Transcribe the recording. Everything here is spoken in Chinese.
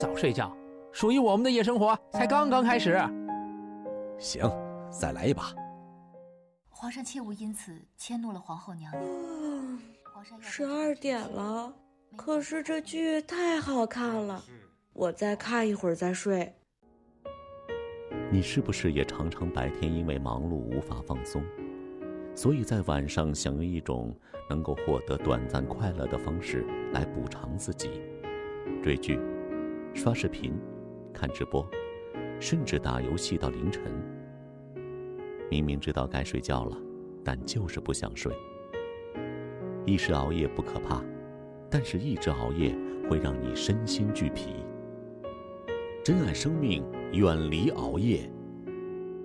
早睡觉，属于我们的夜生活才刚刚开始。 行，再来一把。 皇上切勿因此迁怒了皇后娘娘。 12点了，可是这剧太好看了，我再看一会儿再睡。 你是不是也常常白天因为忙碌无法放松，所以在晚上想用一种能够获得短暂快乐的方式来补偿自己？追剧、刷视频、看直播，甚至打游戏到凌晨。明明知道该睡觉了，但就是不想睡。一时熬夜不可怕，但是一直熬夜会让你身心俱疲。珍爱生命，远离熬夜。